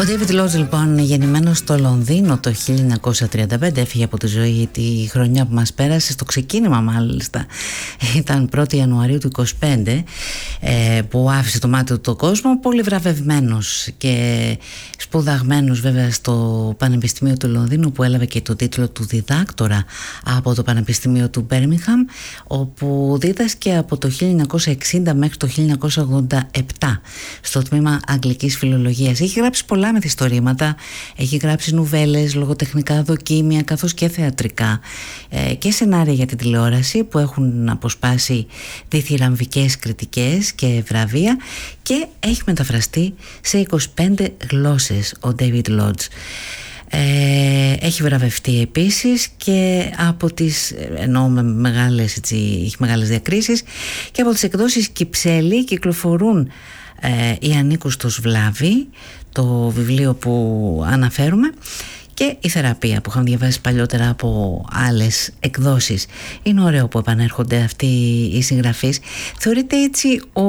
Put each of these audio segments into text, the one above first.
Ο David Lodge λοιπόν, γεννημένος στο Λονδίνο το 1935, έφυγε από τη ζωή τη χρονιά που μας πέρασε. Στο ξεκίνημα μάλιστα ήταν 1η Ιανουαρίου του 25, που άφησε το μάτι του τον κόσμο, πολύ βραβευμένος και σπουδαγμένος βέβαια στο Πανεπιστήμιο του Λονδίνου, που έλαβε και το τίτλο του διδάκτορα από το Πανεπιστήμιο του Μπέρμιγχαμ, όπου δίδασκε από το 1960 μέχρι το 1987 στο τμήμα Αγγλικής Φιλολογίας. Έχει γράψει πολλά μυθιστορήματα, έχει γράψει νουβέλες, λογοτεχνικά δοκίμια, καθώς και θεατρικά και σενάρια για την τηλεόραση που έχουν αποσπάσει διθυραμβικές κριτικές και βραβεία, και έχει μεταφραστεί σε 25 γλώσσες ο David Lodge. Έχει βραβευτεί επίσης και από τις, ενώ με μεγάλες, έχει μεγάλες διακρίσεις, και από τις εκδόσεις Κυψέλη κυκλοφορούν «Η Ανίκουστος Βλάβη», το βιβλίο που αναφέρουμε, και «Η Θεραπεία», που είχαμε διαβάσει παλιότερα από άλλες εκδόσεις. Είναι ωραίο που επανέρχονται αυτοί οι συγγραφείς. Θεωρείται έτσι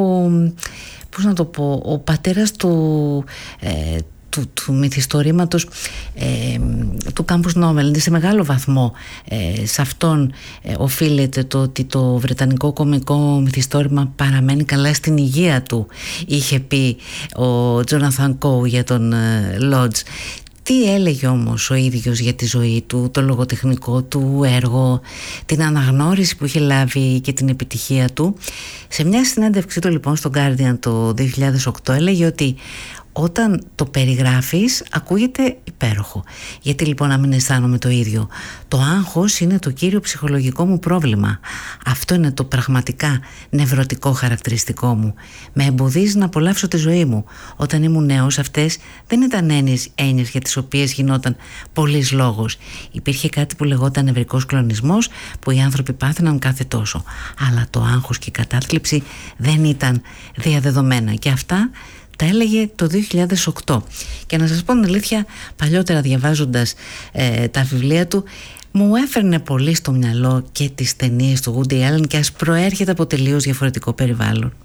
ο πατέρας του μυθιστορήματος, του Campus Novel. Σε μεγάλο βαθμό σε αυτόν οφείλεται το ότι το βρετανικό κωμικό μυθιστόρημα παραμένει καλά στην υγεία του, είχε πει ο Jonathan Coe για τον Lodge. Τι έλεγε όμως ο ίδιος για τη ζωή του, το λογοτεχνικό του έργο, την αναγνώριση που είχε λάβει και την επιτυχία του? Σε μια συνέντευξή του λοιπόν στο Guardian το 2008 έλεγε ότι όταν το περιγράφεις ακούγεται υπέροχο. Γιατί λοιπόν να μην αισθάνομαι το ίδιο? Το άγχος είναι το κύριο ψυχολογικό μου πρόβλημα. Αυτό είναι το πραγματικά νευρωτικό χαρακτηριστικό μου. Με εμποδίζει να απολαύσω τη ζωή μου. Όταν ήμουν νέος, αυτές δεν ήταν έννοιες για τις οποίες γινόταν πολλής λόγος. Υπήρχε κάτι που λεγόταν νευρικός κλονισμός, που οι άνθρωποι πάθαιναν κάθε τόσο. Αλλά το άγχος και η κατάθλιψη δεν ήταν διαδεδομένα. Και αυτά τα έλεγε το 2008. Και να σας πω την αλήθεια, παλιότερα διαβάζοντας τα βιβλία του, μου έφερνε πολύ στο μυαλό και τις ταινίες του Woody Allen, και ας προέρχεται από τελείως διαφορετικό περιβάλλον.